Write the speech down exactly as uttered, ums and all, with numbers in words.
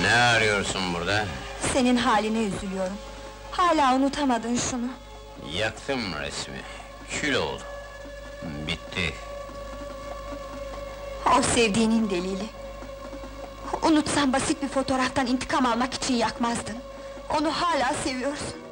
Ne arıyorsun burada? Senin haline üzülüyorum. Hala unutamadın şunu. Yaktım resmi, kül oldu. Bitti. O sevdiğinin delili. Unutsan basit bir fotoğraftan intikam almak için yakmazdın. Onu hala seviyorsun.